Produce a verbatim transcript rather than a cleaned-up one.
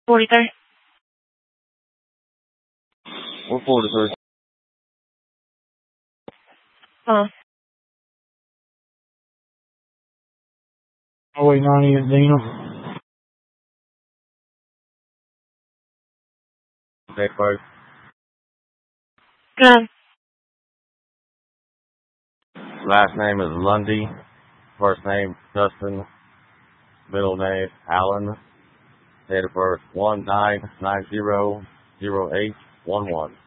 forty-third. What forty-third? Oh. Highway ninety at Dina. Date of birth? Good. Last name is Lundy. First name, Dustin. Middle name, Allen. Date of birth, one nine nine zero zero eight one one.